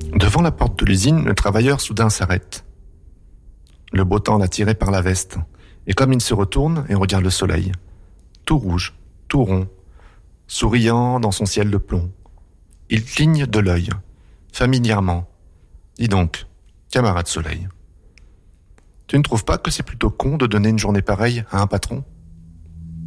Devant la porte de l'usine, le travailleur soudain s'arrête. Le beau temps l'a tiré par la veste, et comme il se retourne et regarde le soleil, tout rouge, tout rond, souriant dans son ciel de plomb, il cligne de l'œil, familièrement. Dis donc, camarade soleil, tu ne trouves pas que c'est plutôt con de donner une journée pareille à un patron ?